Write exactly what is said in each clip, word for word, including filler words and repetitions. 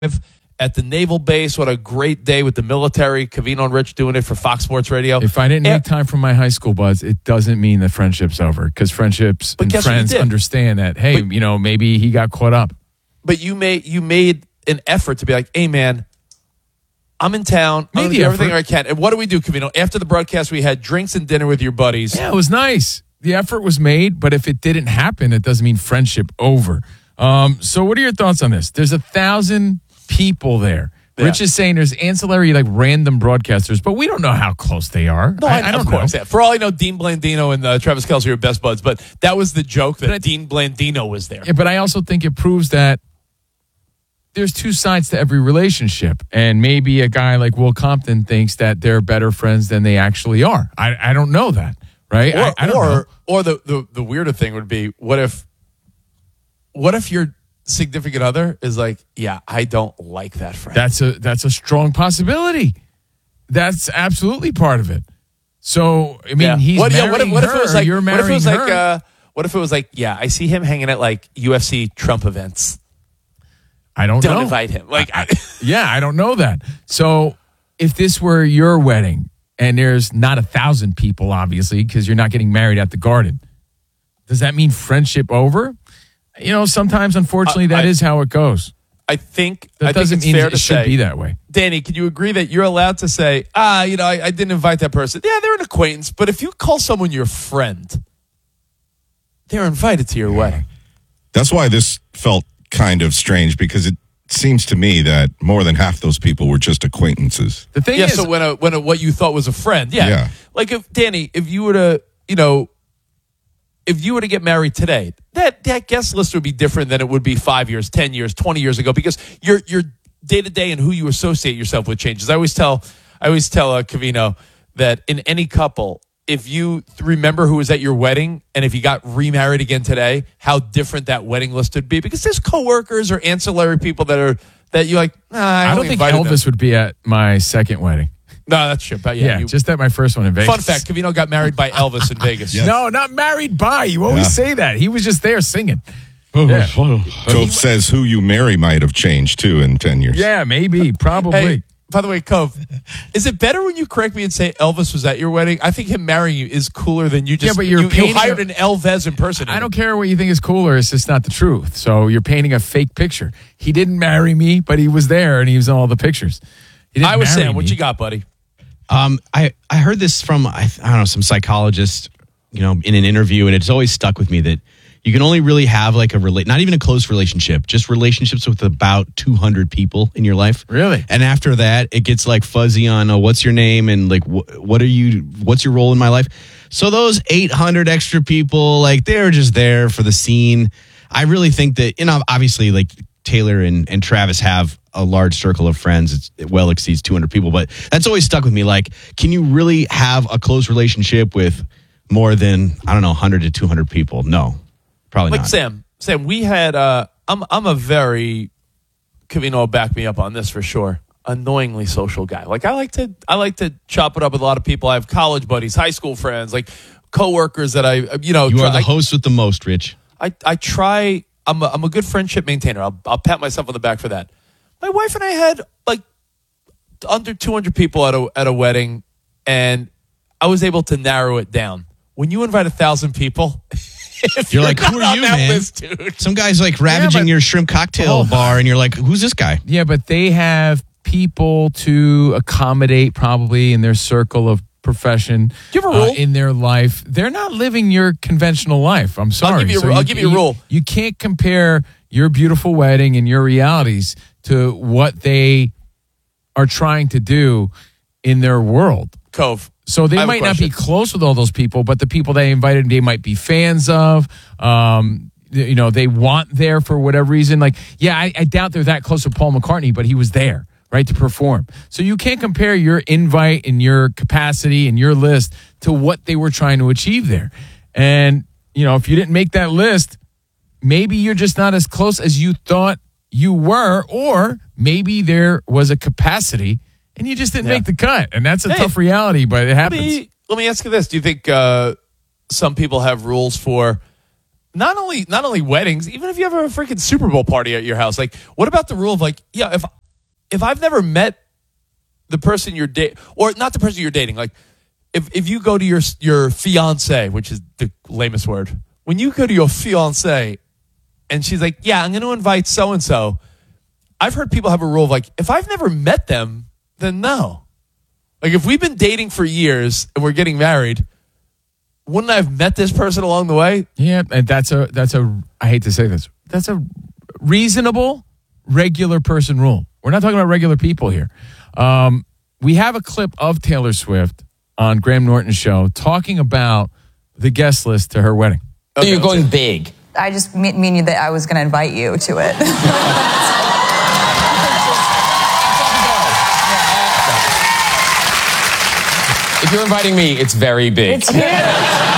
at the Naval Base. What a great day with the military. Covino and Rich doing it for Fox Sports Radio. If I didn't and, make time for my high school buds, it doesn't mean that friendship's over, because friendships and friends understand that, hey, but, you know, maybe he got caught up. But you made you made an effort to be like, hey, man, I'm in town. I'm going to do everything I can. And what do we do, Covino? After the broadcast, we had drinks and dinner with your buddies. Yeah, it was nice. The effort was made, but if it didn't happen, it doesn't mean friendship over. Um, so what are your thoughts on this? There's a thousand people there. Yeah. Rich is saying there's ancillary, like random broadcasters, but we don't know how close they are. No, I, I don't of course. know. Yeah. For all I know, Dean Blandino and uh, Travis Kelce are best buds, but that was the joke that I, Dean Blandino was there. Yeah, but I also think it proves that there's two sides to every relationship, and maybe a guy like Will Compton thinks that they're better friends than they actually are. I, I don't know that, right? Or, I, I don't or, know. or the, the, the weirder thing would be, what if, what if your significant other is like, yeah, I don't like that friend. That's a that's a strong possibility. That's absolutely part of it. So I mean, yeah. he's what, marrying yeah, what if, what if her. It was like, you're marrying what if it was her. like, uh, what if it was like, yeah, I see him hanging at like U F C Trump events. I don't, don't know. invite him. Like, I, yeah, I don't know that. So if this were your wedding and there's not a thousand people, obviously, because you're not getting married at the Garden, does that mean friendship over? You know, sometimes, unfortunately, uh, that I, is how it goes. I think that I doesn't think it's mean fair it to should say, be that way. Danny, can you agree that you're allowed to say, ah, you know, I, I didn't invite that person? Yeah, they're an acquaintance, but if you call someone your friend, they're invited to your yeah. wedding. That's why this felt kind of strange, because it seems to me that more than half those people were just acquaintances. The thing yeah, is, so when a, when a, what you thought was a friend, yeah. yeah. Like if Danny, if you were to, you know, if you were to get married today, that, that guest list would be different than it would be five years, ten years, twenty years ago, because your your day to day and who you associate yourself with changes. I always tell, I always tell uh, Covino that in any couple, if you remember who was at your wedding and if you got remarried again today, how different that wedding list would be, because there's coworkers or ancillary people that are that you're like, nah, I, I don't think Elvis them. would be at my second wedding. No, that's true. But yeah, yeah you, just at my first one in Vegas. Fun fact, Covino got married by Elvis in Vegas. Yes. No, not married by. You always yeah. say that. He was just there singing. Yeah. Joe says who you marry might have changed, too, in ten years. Yeah, maybe. Probably. Hey, by the way, Cove, is it better when you correct me and say Elvis was at your wedding? I think him marrying you is cooler than you just, yeah, but you're you, you hired an Elvis impersonator. I don't care what you think is cooler. It's just not the truth. So you're painting a fake picture. He didn't marry me, but he was there and he was in all the pictures. I was saying, what you got, buddy? Um, I, I heard this from, I, I don't know, some psychologist, you know, in an interview, and it's always stuck with me that you can only really have like a relate, not even a close relationship, just relationships with about two hundred people in your life. Really? And after that, it gets like fuzzy on uh, what's your name and like wh- what are you, what's your role in my life? So those eight hundred extra people, like they're just there for the scene. I really think that, you know, obviously like Taylor and, and Travis have a large circle of friends. It's, it well exceeds two hundred people, but that's always stuck with me. Like, can you really have a close relationship with more than, I don't know, one hundred to two hundred people? No. Probably like not. Sam, Sam, we had. Uh, I'm I'm a very, Covino will back me up on this for sure. Annoyingly social guy. Like I like to I like to chop it up with a lot of people. I have college buddies, high school friends, like coworkers that I you know. You try, are the host with the most, Rich. I I try. I'm a, I'm a good friendship maintainer. I'll I'll pat myself on the back for that. My wife and I had like under two hundred people at a at a wedding, and I was able to narrow it down. When you invite a thousand people. You're, you're like, who are you, man? List, Some guy's like ravaging yeah, but, your shrimp cocktail oh, bar, and you're like, who's this guy? Yeah, but they have people to accommodate probably in their circle of profession. Do you have a rule? Uh, in their life. They're not living your conventional life. I'm sorry. I'll give you a, so I'll you, give you a rule. You, you can't compare your beautiful wedding and your realities to what they are trying to do in their world. Cove. So they might not be close with all those people, but the people they invited, they might be fans of. Um, you know, they want there for whatever reason. Like, yeah, I, I doubt they're that close to Paul McCartney, but he was there, right, to perform. So you can't compare your invite and your capacity and your list to what they were trying to achieve there. And, you know, if you didn't make that list, maybe you're just not as close as you thought you were, or maybe there was a capacity and you just didn't yeah. make the cut. And that's a hey, tough reality, but it happens. Let me, let me ask you this. Do you think uh, some people have rules for not only not only weddings, even if you have a freaking Super Bowl party at your house, like what about the rule of like, yeah, if if I've never met the person you're dating, or not the person you're dating, like if if you go to your your fiance, which is the lamest word, when you go to your fiance and she's like, yeah, I'm going to invite so and so. I've heard people have a rule of like, if I've never met them, then no. Like if we've been dating for years and we're getting married, wouldn't I have met this person along the way? Yeah, and that's a that's a I hate to say this. That's a reasonable, regular person rule. We're not talking about regular people here. Um, we have a clip of Taylor Swift on Graham Norton's show talking about the guest list to her wedding. Okay, so you're going big. I just mean, mean that I was going to invite you to it. If you're inviting me, it's very big. It's huge. I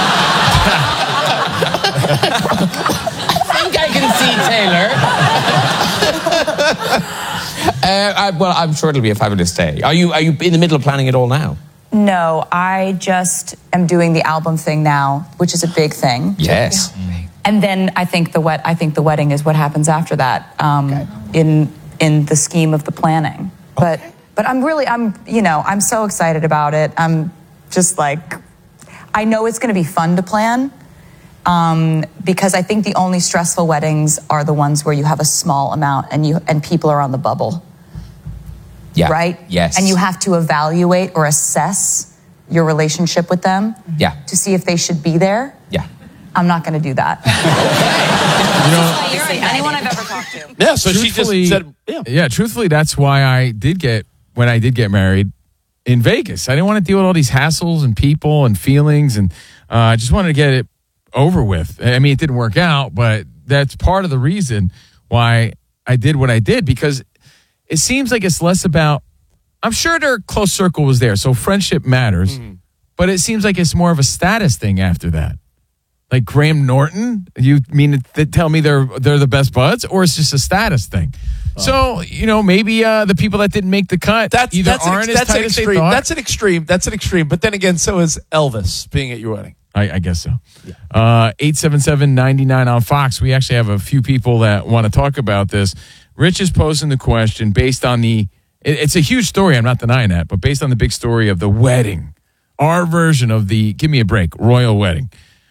think I can see Taylor. uh, I, well, I'm sure it'll be a fabulous day. Are you, are you in the middle of planning it all now? No, I just am doing the album thing now, which is a big thing. Yes. Yeah. And then I think the wed- I think the wedding is what happens after that um, okay. in in the scheme of the planning. But okay. but I'm really I'm you know I'm so excited about it. I'm just like I know it's going to be fun to plan um, because I think the only stressful weddings are the ones where you have a small amount and you and people are on the bubble. Yeah. Right? Yes. And you have to evaluate or assess your relationship with them. Yeah. To see if they should be there. Yeah. I'm not going to do that. You know, anyone I've ever talked to. Yeah, so she just said, yeah. Yeah, truthfully, that's why I did get, when I did get married in Vegas. I didn't want to deal with all these hassles and people and feelings, and uh, I just wanted to get it over with. I mean, it didn't work out, but that's part of the reason why I did what I did, because it seems like it's less about, I'm sure their close circle was there, so friendship matters, mm-hmm. but it seems like it's more of a status thing after that. Like Graham Norton, you mean to tell me they're they're the best buds, or it's just a status thing? Oh. So, you know, maybe uh, the people that didn't make the cut that's, either that's aren't an, as tight as they thought. That's an extreme. That's an extreme. But then again, so is Elvis being at your wedding. I, I guess so. Yeah. Uh, eight seven seven, nine nine on Fox. We actually have a few people that want to talk about this. Rich is posing the question based on the, it, it's a huge story, I'm not denying that, but based on the big story of the wedding, our version of the, give me a break, royal wedding.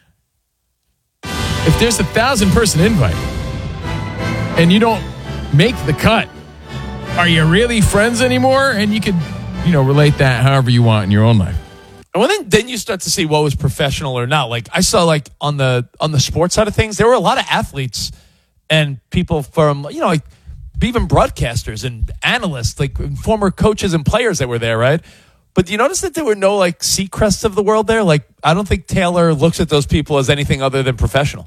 If there's a thousand person invite and you don't make the cut, are you really friends anymore? And you could, you know, relate that however you want in your own life. And well, then, then you start to see what was professional or not. Like I saw, like on the on the sports side of things, there were a lot of athletes and people from, you know, like even broadcasters and analysts, like former coaches and players that were there, right? But do you notice that there were no like Seacrests of the world there? Like I don't think Taylor looks at those people as anything other than professional.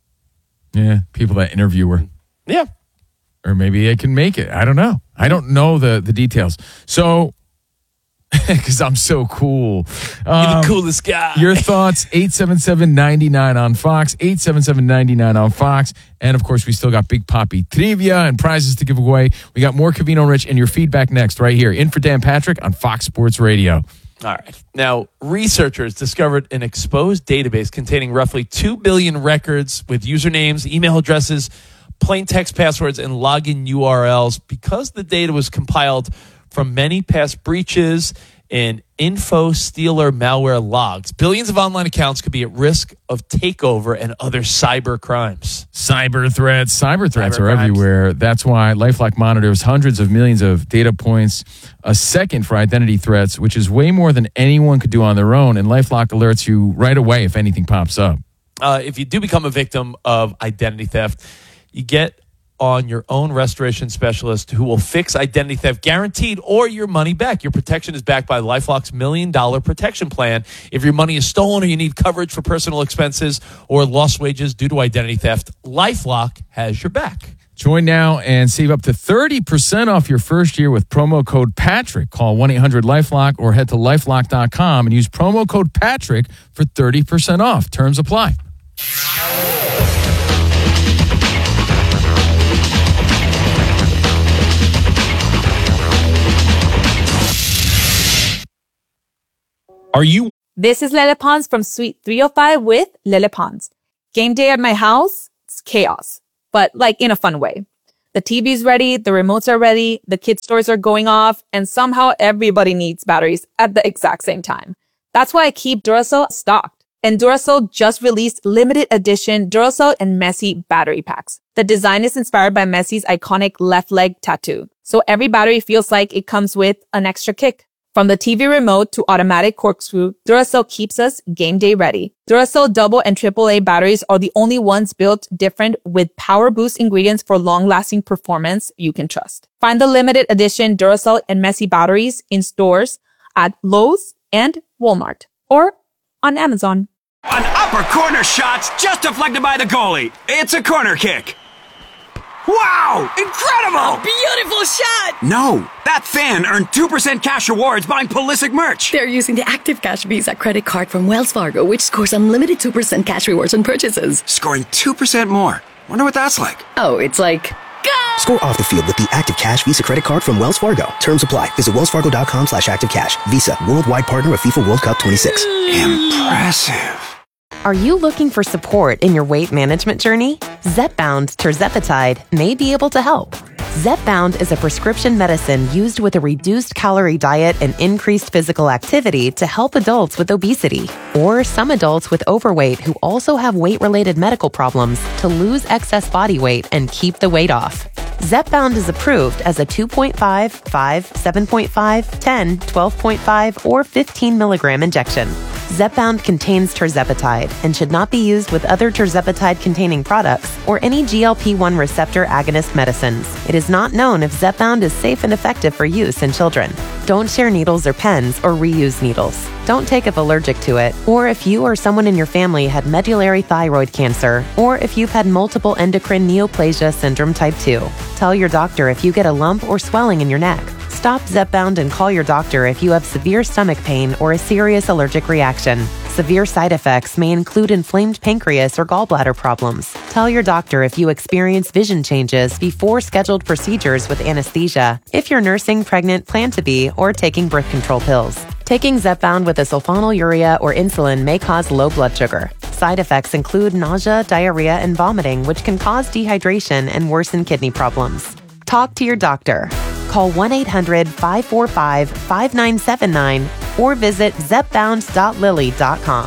Yeah, people that interview her. Yeah. Or maybe they can make it. I don't know. I don't know the, the details. So, because I'm so cool. Um, You're the coolest guy. Your thoughts, eight seven seven, nine nine on Fox, eight seven seven, nine nine on Fox. And, of course, we still got Big Papi trivia and prizes to give away. We got more Covino and Rich and your feedback next right here. In for Dan Patrick on Fox Sports Radio. All right. Now, researchers discovered an exposed database containing roughly two billion records with usernames, email addresses, plain text passwords, and login U R Ls because the data was compiled from many past breaches and info stealer malware logs. Billions of online accounts could be at risk of takeover and other cyber crimes. Cyber threats. Cyber threats cyber are crimes. everywhere. That's why LifeLock monitors hundreds of millions of data points a second for identity threats, which is way more than anyone could do on their own. And LifeLock alerts you right away if anything pops up. Uh, if you do become a victim of identity theft, you get on your own restoration specialist who will fix identity theft guaranteed or your money back. Your protection is backed by LifeLock's million dollar protection plan. If your money is stolen or you need coverage for personal expenses or lost wages due to identity theft, LifeLock has your back. Join now and save up to thirty percent off your first year with promo code Patrick. Call one eight hundred LifeLock or head to lifelock dot com and use promo code Patrick for thirty percent off. Terms apply. Are you? This is Lele Pons from Suite three oh five with Lele Pons. Game day at my house, it's chaos, but like in a fun way. The T V's ready, the remotes are ready, the kids' toys are going off, and somehow everybody needs batteries at the exact same time. That's why I keep Duracell stocked. And Duracell just released limited edition Duracell and Messi battery packs. The design is inspired by Messi's iconic left leg tattoo. So every battery feels like it comes with an extra kick. From the T V remote to automatic corkscrew, Duracell keeps us game day ready. Duracell double and triple A batteries are the only ones built different with power boost ingredients for long-lasting performance you can trust. Find the limited edition Duracell and Messi batteries in stores at Lowe's and Walmart or on Amazon. An upper corner shot's just deflected by the goalie. It's a corner kick. Wow! Incredible! A beautiful shot! No, that fan earned two percent cash rewards buying Pulisic merch. They're using the Active Cash Visa credit card from Wells Fargo, which scores unlimited two percent cash rewards on purchases. Scoring two percent more. Wonder what that's like. Oh, it's like... Go! Score off the field with the Active Cash Visa credit card from Wells Fargo. Terms apply. Visit wellsfargo.com slash active cash. Visa, worldwide partner of FIFA World Cup twenty-six. Impressive. Are you looking for support in your weight management journey? Zepbound tirzepatide may be able to help. Zepbound is a prescription medicine used with a reduced calorie diet and increased physical activity to help adults with obesity or some adults with overweight who also have weight-related medical problems to lose excess body weight and keep the weight off. Zepbound is approved as a two point five, five, seven point five, ten, twelve point five, or fifteen milligram injection. Zepbound contains tirzepatide and should not be used with other tirzepatide-containing products or any G L P one receptor agonist medicines. It is not known if Zepbound is safe and effective for use in children. Don't share needles or pens or reuse needles. Don't take if allergic to it, or if you or someone in your family had medullary thyroid cancer, or if you've had multiple endocrine neoplasia syndrome type two. Tell your doctor if you get a lump or swelling in your neck. Stop Zepbound and call your doctor if you have severe stomach pain or a serious allergic reaction. Severe side effects may include inflamed pancreas or gallbladder problems. Tell your doctor if you experience vision changes before scheduled procedures with anesthesia, if you're nursing, pregnant, plan to be, or taking birth control pills. Taking Zepbound with a sulfonylurea or insulin may cause low blood sugar. Side effects include nausea, diarrhea, and vomiting, which can cause dehydration and worsen kidney problems. Talk to your doctor. Call one eight hundred, five four five, five nine seven nine or visit zepbound dot lilly dot com.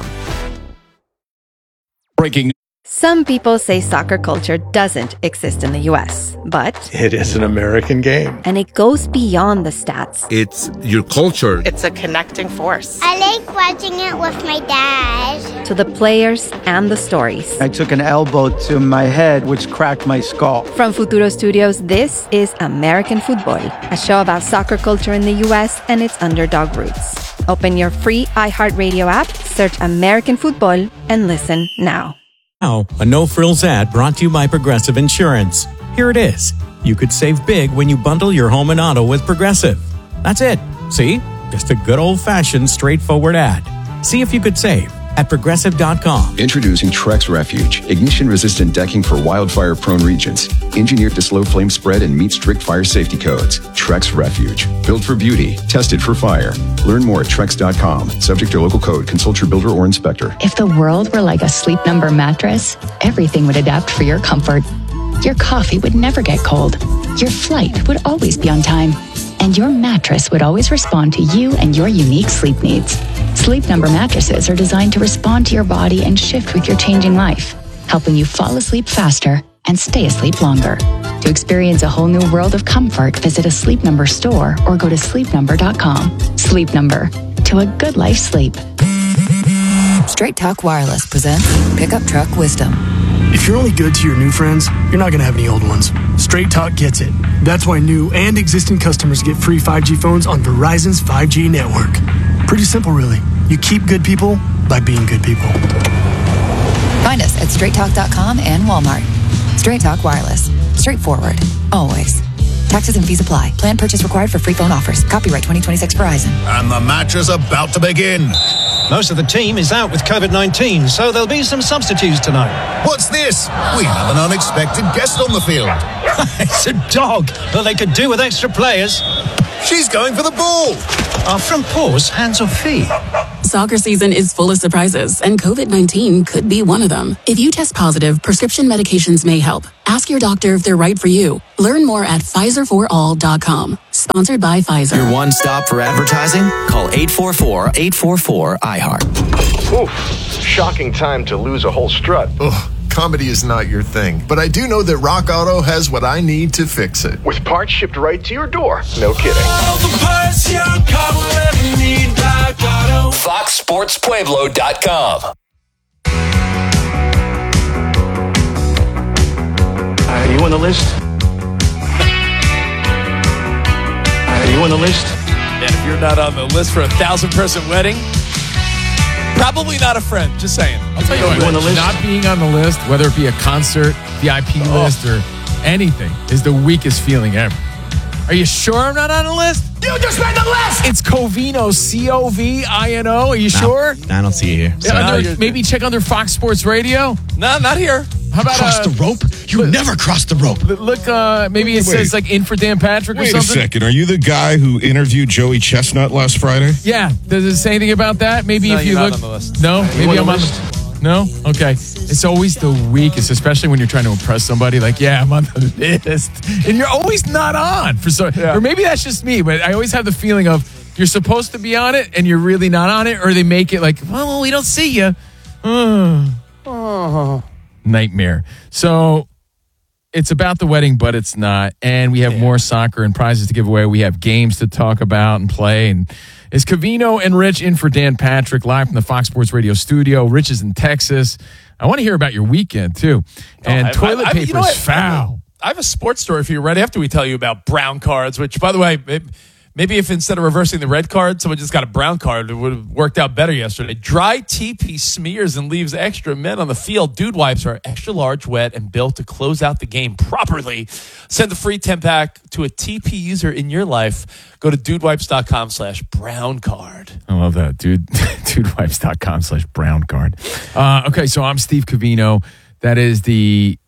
Breaking. Some people say soccer culture doesn't exist in the U S, but it is an American game. And it goes beyond the stats. It's your culture. It's a connecting force. I like watching it with my dad. To the players and the stories. I took an elbow to my head, which cracked my skull. From Futuro Studios, this is American Football, a show about soccer culture in the U S and its underdog roots. Open your free iHeartRadio app, search American Football, and listen now. Now, a no-frills ad brought to you by Progressive Insurance. Here it is. You could save big when you bundle your home and auto with Progressive. That's it. See? Just a good old-fashioned, straightforward ad. See if you could save at progressive dot com. Introducing Trex Refuge, ignition-resistant decking for wildfire-prone regions. Engineered to slow flame spread and meet strict fire safety codes. Trex Refuge, built for beauty, tested for fire. Learn more at trex dot com. Subject to local code. Consult your builder or inspector. If the world were like a Sleep Number mattress, everything would adapt for your comfort. Your coffee would never get cold. Your flight would always be on time. And your mattress would always respond to you and your unique sleep needs. Sleep Number mattresses are designed to respond to your body and shift with your changing life, helping you fall asleep faster and stay asleep longer. To experience a whole new world of comfort, visit a Sleep Number store or go to sleep number dot com. Sleep Number, to a good life sleep. Straight Talk Wireless presents Pickup Truck Wisdom. If you're only good to your new friends, you're not going to have any old ones. Straight Talk gets it. That's why new and existing customers get free five G phones on Verizon's five G network. Pretty simple, really. You keep good people by being good people. Find us at straight talk dot com and Walmart. Straight Talk Wireless. Straightforward. Always. Taxes and fees apply. Plan purchase required for free phone offers. Copyright twenty twenty-six Verizon. And the match is about to begin. Most of the team is out with covid nineteen, so there'll be some substitutes tonight. What's this? We have an unexpected guest on the field. It's a dog, but they could do with extra players. She's going for the ball. Our front paws, hands or feet? Soccer season is full of surprises, and COVID nineteen could be one of them. If you test positive, prescription medications may help. Ask your doctor if they're right for you. Learn more at Pfizer for all dot com. Sponsored by Pfizer. Your one stop for advertising? Call eight four four, eight four four, I heart. Oof, shocking time to lose a whole strut. Ugh. Comedy is not your thing, but I do know that Rock Auto has what I need to fix it. With parts shipped right to your door. No kidding. All the parts your car will ever need, Rock Auto. fox sports pueblo dot com. Are you on the list? Are you on the list? And if you're not on the list for a thousand-person wedding, probably not a friend. Just saying. I'll tell you what. On the list? Not being on the list, whether it be a concert, V I P oh. list, or anything, is the weakest feeling ever. Are you sure I'm not on the list? You just made the list! It's Covino, C O V I N O. Are you no, sure? I don't see you here. Yeah, under, maybe check under Fox Sports Radio. No, not here. How about cross uh, the rope? You look, never cross the rope. Look, uh, maybe it wait, says like in for Dan Patrick or wait something. Wait a second. Are you the guy who interviewed Joey Chestnut last Friday? Yeah. Does it say anything about that? Maybe no, if you you're look. Not on the list. No, Are maybe I'm on list? the. No. Okay. It's always the weakest, especially when you're trying to impress somebody. Like, yeah, I'm on the list, and you're always not on for so. Yeah. Or maybe that's just me, but I always have the feeling of you're supposed to be on it and you're really not on it, or they make it like, well, we don't see you. Oh. Nightmare. So it's about the wedding, but it's not. And we have yeah. more soccer and prizes to give away. We have games to talk about and play. And it's Covino and Rich in for Dan Patrick, live from the Fox Sports Radio studio. Rich is in Texas. I want to hear about your weekend, too. And oh, toilet paper is you know foul. I have a sports story for you right after we tell you about brown cards, which, by the way, it, maybe if instead of reversing the red card, someone just got a brown card, it would have worked out better yesterday. Dry T P smears and leaves extra men on the field. Dude wipes are extra large, wet, and built to close out the game properly. Send the free ten-pack to a T P user in your life. Go to dudewipes.com slash brown card. I love that, dude. dudewipes.com slash brown card. Uh, okay, so I'm Steve Covino. That is the...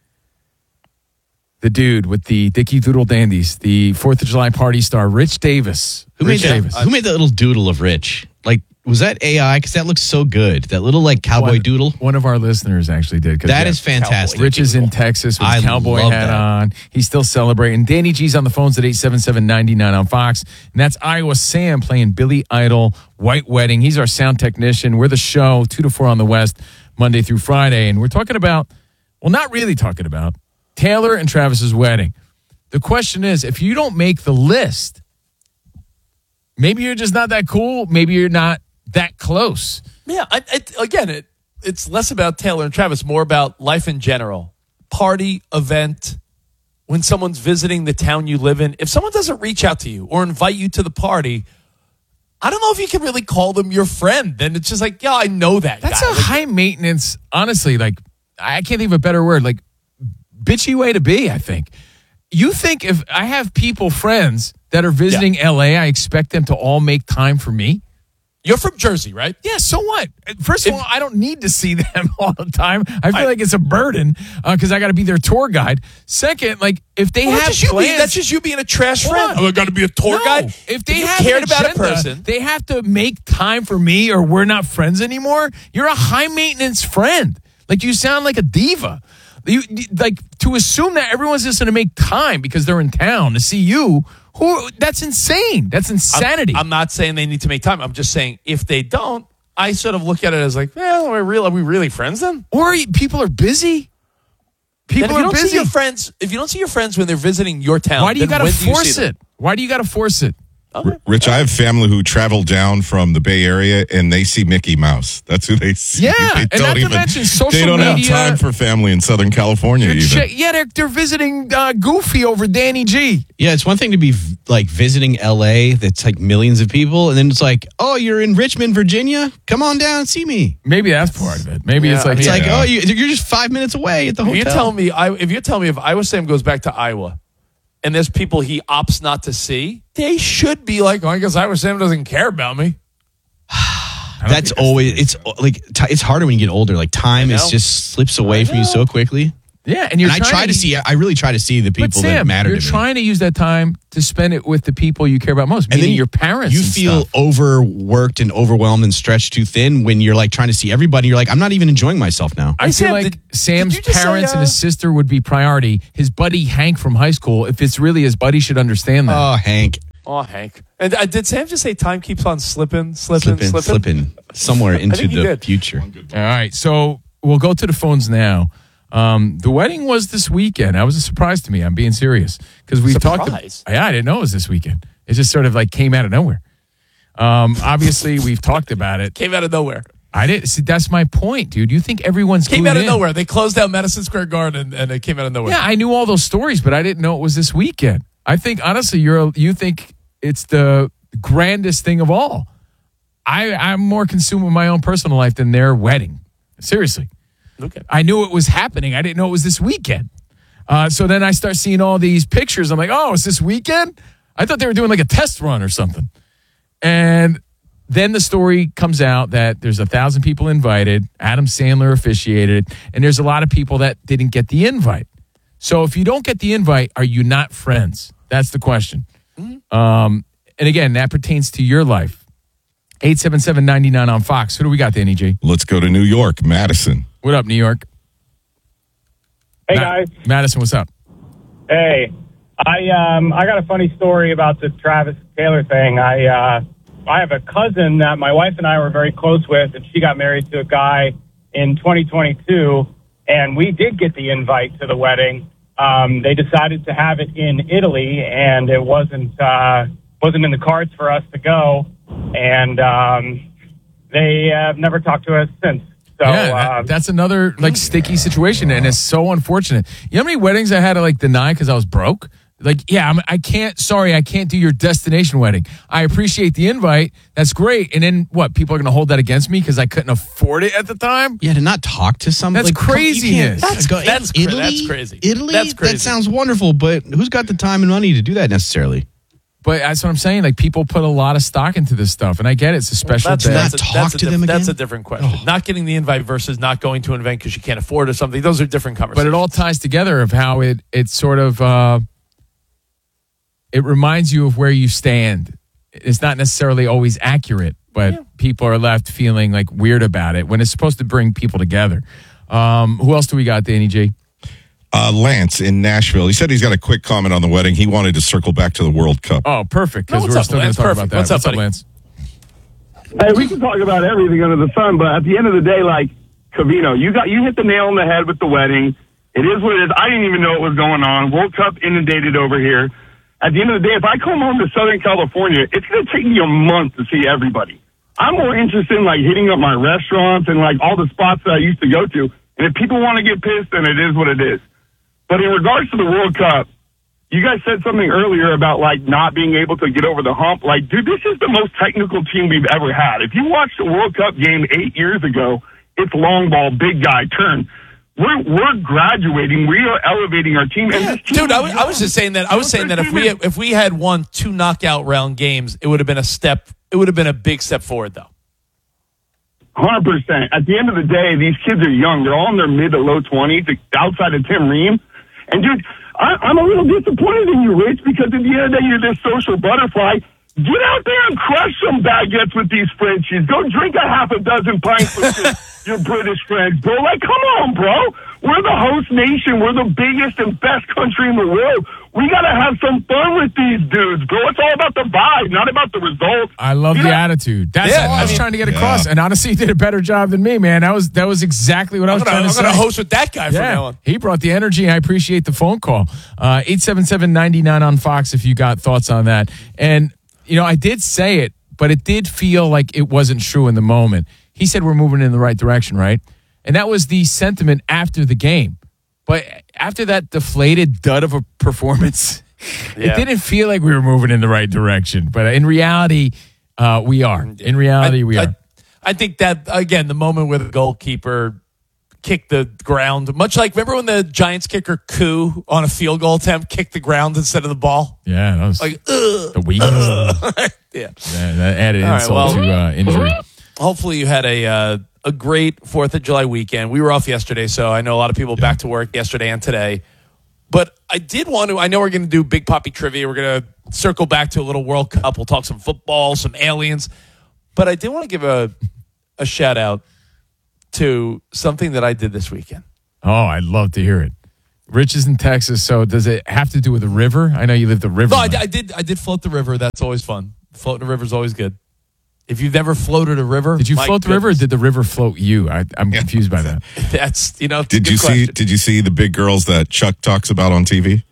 The dude with the Dickie Doodle Dandies, the fourth of July party star, Rich Davis. Who Rich made that, Davis. Who made that little doodle of Rich? Like, was that A I? Because that looks so good. That little, like, cowboy one, doodle. One of our listeners actually did. That yeah, is fantastic. Rich is in Texas with his cowboy hat that. on. He's still celebrating. Danny G's on the phones at eight seven seven, nine nine on Fox. And that's Iowa Sam playing Billy Idol, White Wedding. He's our sound technician. We're the show, two to four on the West, Monday through Friday. And we're talking about, well, not really talking about, Taylor and Travis's wedding. The question is, if you don't make the list, maybe you're just not that cool. Maybe you're not that close. Yeah, I, I, again, it, it's less about Taylor and Travis, more about life in general. Party, event, when someone's visiting the town you live in. If someone doesn't reach out to you or invite you to the party, I don't know if you can really call them your friend. Then it's just like, yeah, I know that That's guy. a like, high maintenance, honestly, like, I can't think of a better word, like, bitchy way to be, I think. You think if I have people, friends, that are visiting yeah. L A, I expect them to all make time for me? You're from Jersey, right? Yeah, so what? First of if, all, I don't need to see them all the time. I feel I, like it's a burden because uh, I got to be their tour guide. Second, like, if they well, have that's plans... Being, that's just you being a trash friend. Oh, I got to be a tour no, guide? If they if have cared agenda, about a person. They have to make time for me or we're not friends anymore. You're a high-maintenance friend. Like, you sound like a diva. You, like, to assume that everyone's just going to make time because they're in town to see you, who that's insane. That's insanity. I'm, I'm not saying they need to make time. I'm just saying if they don't, I sort of look at it as like, well, are we really, are we really friends then? Or people are busy. People then if are you don't busy. See your friends, if you don't see your friends when they're visiting your town, why do you got to force it? Why do you got to force it? Okay. Rich, I have family who travel down from the Bay Area and they see Mickey Mouse. That's who they see. Yeah, they and not even, to mention social media. They don't media. have time for family in Southern California even. Ch- yeah, they're, they're visiting uh, Goofy over Danny G. Yeah, it's one thing to be like visiting L A that's like millions of people, and then it's like, oh, you're in Richmond, Virginia? Come on down and see me. Maybe that's part of it. Maybe yeah, it's like, it's yeah, like, yeah. oh, you, you're just five minutes away at the hotel. If you're telling me, I, if you're telling me if Iowa Sam goes back to Iowa, and there's people he opts not to see, they should be like, oh, I guess Iowa Sam doesn't care about me. That's always, it's like, t- it's harder when you get older. Like, time is just slips away from you so quickly. Yeah, and you're and I try to see. I really try to see the people but Sam, that matter you're to me. trying to use that time to spend it with the people you care about most, And meaning then your parents. You and feel stuff. overworked and overwhelmed and stretched too thin when you're like trying to see everybody. You're like, I'm not even enjoying myself now. I feel Sam, like did- Sam's did you just parents say, uh, and his sister would be priority. His buddy Hank from high school, if it's really his buddy, should understand that. Oh, Hank. Oh, Hank. And uh, did Sam just say time keeps on slipping, slipping, Slipping, slipping? slipping somewhere into think he the did. future. All right, so we'll go to the phones now. Um, the wedding was this weekend. That was a surprise to me. I'm being serious because we've talked. Surprise? Yeah, I didn't know it was this weekend. It just sort of like came out of nowhere. Um, obviously, we've talked about it. Came out of nowhere. I didn't see. That's my point, dude. You think everyone's Came glued out of in. nowhere. They closed down Madison Square Garden, and it came out of nowhere. Yeah, I knew all those stories, but I didn't know it was this weekend. I think honestly, you're a, you think it's the grandest thing of all. I I'm more consumed with my own personal life than their wedding. Seriously. Okay. I knew it was happening. I didn't know it was this weekend. Uh, so then I start seeing all these pictures. I'm like, oh, it's this weekend? I thought they were doing like a test run or something. And then the story comes out that there's a thousand people invited. Adam Sandler officiated. And there's a lot of people that didn't get the invite. So if you don't get the invite, are you not friends? That's the question. Mm-hmm. Um, and again, that pertains to your life. eight seven seven, nine nine on Fox. Who do we got, Danny G? Let's go to New York, Madison. What up, New York? Hey, Ma- guys. Madison, what's up? Hey, I um I got a funny story about the Travis Taylor thing. I uh I have a cousin that my wife and I were very close with, and she got married to a guy in twenty twenty-two, and we did get the invite to the wedding. Um, they decided to have it in Italy, and it wasn't uh, wasn't in the cards for us to go, and um, they have never talked to us since. So, yeah, that- um, that's another like sticky situation, and it's so unfortunate. You know how many weddings I had to like deny because I was broke? Like, yeah, I'm, I can't. Sorry, I can't do your destination wedding. I appreciate the invite. That's great. And then what? People are going to hold that against me because I couldn't afford it at the time. Yeah, to not talk to somebody. That's like, come- you craziness. can't- That's, go- that's, cra- Italy? that's crazy. Italy? That's crazy. That sounds wonderful, but who's got the time and money to do that necessarily? But that's what I'm saying. Like, people put a lot of stock into this stuff, and I get it. It's a special That's, day. that's, a, talk that's, a to diff- them that's again? a different question. Not getting the invite versus not going to an event because you can't afford or something. Those are different conversations. But it all ties together of how it it sort of uh, it reminds you of where you stand. It's not necessarily always accurate, but Yeah. people are left feeling like weird about it when it's supposed to bring people together. Um, who else do we got, Danny G? Uh, Lance in Nashville. He said he's got a quick comment on the wedding. He wanted to circle back to the World Cup. Oh, perfect. No, Because what's we're up, still going Lance? to talk Perfect. about that. What's up, buddy? Lance? Hey, we can talk about everything under the sun, but at the end of the day, like, Covino, you got you hit the nail on the head with the wedding. It is what it is. I didn't even know what was going on. World Cup inundated over here. At the end of the day, if I come home to Southern California, it's going to take me a month to see everybody. I'm more interested in, like, hitting up my restaurants and, like, all the spots that I used to go to. And if people want to get pissed, then it is what it is. But in regards to the World Cup, you guys said something earlier about, like, not being able to get over the hump. Like, dude, this is the most technical team we've ever had. If you watched the World Cup game eight years ago, it's long ball, big guy, turn. We're we're graduating. We are elevating our team. And this team Dude, I was, I was just saying that. I was saying that if we if we had won two knockout round games, it would have been a step. It would have been a big step forward, though. one hundred percent. At the end of the day, these kids are young. They're all in their mid to low twenties, outside of Tim Ream. And, dude, I, I'm a little disappointed in you, Rich, because at the end of the day, you're this social butterfly. Get out there and crush some baguettes with these Frenchies. Go drink a half a dozen pints with your, your British friends, bro. Like, come on, bro. We're the host nation. We're the biggest and best country in the world. We got to have some fun with these dudes, bro. It's all about the vibe, not about the results. I love You the know- attitude. That's Yeah, all I I was mean- trying to get Yeah. across. And honestly, he did a better job than me, man. That was that was exactly what I I'm was gonna, trying I'm to say. gonna host with that guy from now Yeah, on. he brought the energy. I appreciate the phone call. Uh, eight seven seven, nine nine on Fox if you got thoughts on that. And, you know, I did say it, but it did feel like it wasn't true in the moment. He said we're moving in the right direction, right? And that was the sentiment after the game. But after that deflated dud of a performance, Yeah. it didn't feel like we were moving in the right direction. But in reality, uh, we are. In reality, I, we I, are. I think that, again, the moment where the goalkeeper kicked the ground, much like, remember when the Giants kicker Koo on a field goal attempt kicked the ground instead of the ball? Yeah, that was Like, ugh. the week. Yeah. Yeah, that added All right, insult well- to uh, injury. Hopefully you had a uh, a great fourth of July weekend. We were off yesterday, so I know a lot of people Yeah. back to work yesterday and today. But I did want to, I know we're going to do Big Poppy Trivia. We're going to circle back to a little World Cup. We'll talk some football, some aliens. But I did want to give a, a shout out to something that I did this weekend. Oh, I'd love to hear it. Rich is in Texas, so does it have to do with the river? I know you live the river. No, I, I did I did float the river. That's always fun. Floating the river is always good. If you've never floated a river, Did you my float the river or goodness. did the river float you? I, I'm confused by that. That's, you know, Did good you see? question. Did you see the big girls that Chuck talks about on T V?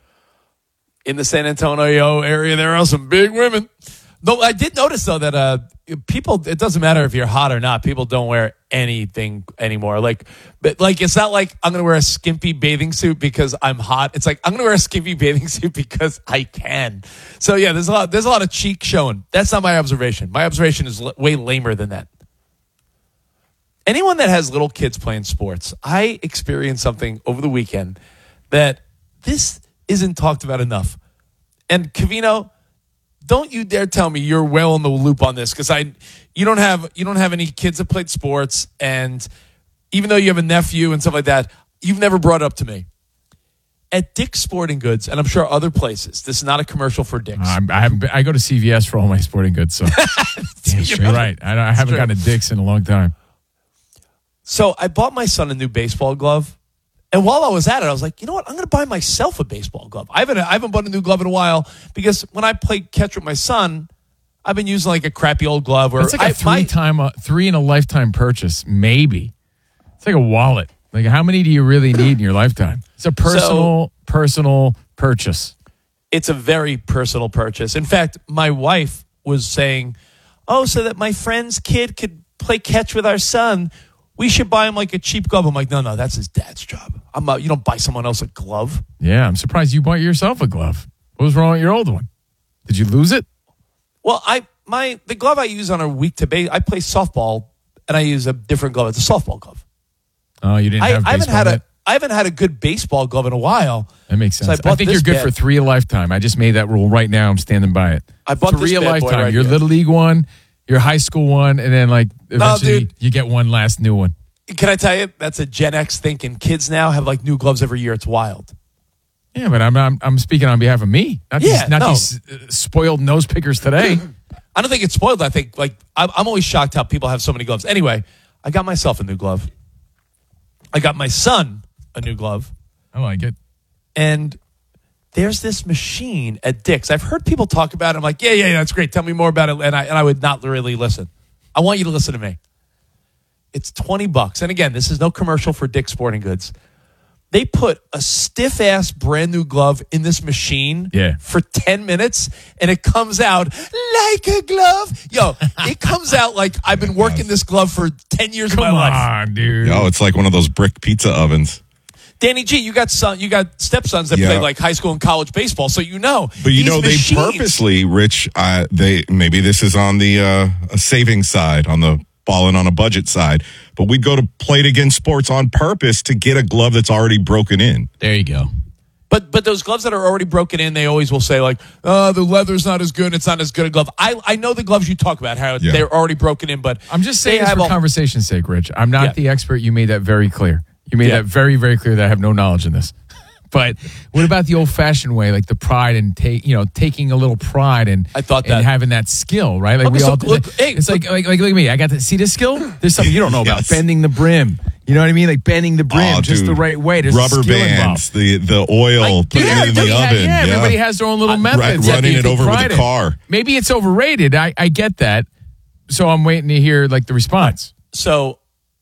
In the San Antonio area, there are some big women. No, I did notice though that uh, people. It doesn't matter if you're hot or not. People don't wear anything anymore. Like, but like it's not like I'm gonna wear a skimpy bathing suit because I'm hot. It's like I'm gonna wear a skimpy bathing suit because I can. So yeah, there's a lot. There's a lot of cheek showing. That's not my observation. My observation is l- way lamer than that. Anyone that has little kids playing sports, I experienced something over the weekend that this isn't talked about enough. And Covino, don't you dare tell me you're well in the loop on this, because I, you don't have you don't have any kids that played sports, and even though you have a nephew and stuff like that, you've never brought it up to me. At Dick's Sporting Goods, and I'm sure other places, this is not a commercial for Dick's. Uh, I haven't been, I go to C V S for all my sporting goods, so Damn you're right. I, I haven't true. gotten a Dick's in a long time. So I bought my son a new baseball glove. And while I was at it, I was like, you know what? I'm going to buy myself a baseball glove. I haven't, I haven't bought a new glove in a while because when I play catch with my son, I've been using like a crappy old glove. Or It's like a I, three my, time, uh, three in a lifetime purchase, maybe. It's like a wallet. Like, how many do you really need in your lifetime? It's a personal, So- personal purchase. It's a very personal purchase. In fact, my wife was saying, oh, so that my friend's kid could play catch with our son, we should buy him like a cheap glove. I'm like, no, no, that's his dad's job. I'm not, you don't buy someone else a glove. Yeah, I'm surprised you bought yourself a glove. What was wrong with your old one? Did you lose it? Well, I my the glove I use on a week to base, I play softball and I use a different glove. It's a softball glove. Oh, you didn't I, have I haven't baseball had yet? a I haven't had a good baseball glove in a while. That makes So sense. I I, bought think this you're good bad- for three a lifetime. I just made that rule right now. I'm standing by it. I bought three this a bad boy lifetime. right your here. little league one, your high school one, and then like eventually dude. you get one last new one. Can I tell you, that's a Gen X thinking. Kids now have like new gloves every year. It's wild. Yeah, but I'm I'm, I'm speaking on behalf of me, not Yeah, these, not no. these uh, spoiled nose pickers today. I don't think it's spoiled. I think like I'm, I'm always shocked how people have so many gloves. Anyway, I got myself a new glove. I got my son a new glove. I like it. And there's this machine at Dick's. I've heard people talk about it. I'm like, yeah, yeah, yeah, that's great. Tell me more about it. And I and I would not really listen. I want you to listen to me. It's twenty bucks. And again, this is no commercial for Dick's Sporting Goods. They put a stiff ass brand new glove in this machine Yeah. for ten minutes and it comes out like a glove. Yo, it comes out like I've been working this glove for ten years Come of my life. on, dude. Oh, it's like one of those brick pizza ovens. Danny G, you got son, you got stepsons that Yeah. play like high school and college baseball, so you know. But you These know, they machines- purposely, Rich. Uh, they maybe this is on the uh, a savings side, on the balling on a budget side. But we'd go to Play It Again Sports on purpose to get a glove that's already broken in. There you go. But but those gloves that are already broken in, they always will say like, "Oh, the leather's not as good. It's not as good a glove." I I know the gloves you talk about how Yeah. they're already broken in, but I'm just they saying this have for all- conversation's sake, Rich. I'm not Yeah. the expert. You made that very clear. You made Yeah. that very, very clear that I have no knowledge in this. But what about the old-fashioned way, like the pride and take, you know, taking a little pride and I thought and that- having that skill, right? Like Okay, we so all. do look- that. hey, it's look- like, like like look at me. I got to see this skill. There's something you don't know about Yes. bending the brim. You know what I mean? Like bending the brim Oh, just dude. the right way. There's a Rubber skill bands, involved. the the oil, putting Yeah, it in the everybody ha- oven. yeah, everybody has their own little methods. Right, that running they it take over with pride a in. car. Maybe it's overrated. I, I get that. So I'm waiting to hear like the response. So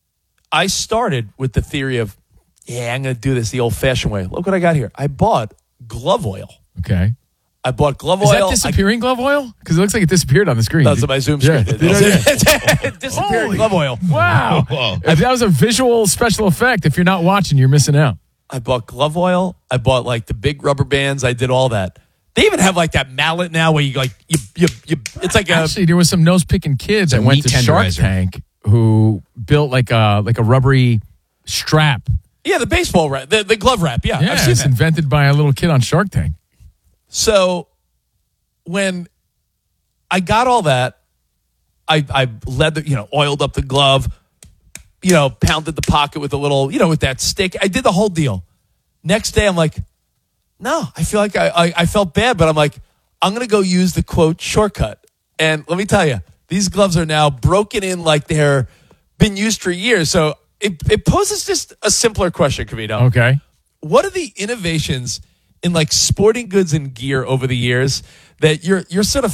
I started with the theory of, yeah, I'm going to do this the old-fashioned way. Look what I got here. I bought glove oil. Okay. I bought glove Is oil. that disappearing glove oil? Because it looks like it disappeared on the screen. That's what my Zoom Yeah. screen did. Yeah. Disappearing Holy- glove oil. Wow. If that was a visual special effect. If you're not watching, you're missing out. I bought glove oil. I bought like the big rubber bands. I did all that. They even have like that mallet now where you like you you, you it's like a Actually, there was some nose picking kids that a went to meat Shark tenderizer. Tank who built like a like a rubbery strap. yeah the baseball wrap, the, the glove wrap. Yeah, Yeah, I've seen it's that. invented by a little kid on Shark Tank. So when I got all that, I I led the, you know oiled up the glove, you know, pounded the pocket with a little, you know, with that stick. I did the whole deal. Next day, I'm like, no, I feel like I, I, I felt bad, but I'm like, I'm going to go use the quote shortcut. And let me tell you, these gloves are now broken in like they're been used for years. So it, it poses just a simpler question, Cavino. Okay. What are the innovations in like sporting goods and gear over the years that you're you're sort of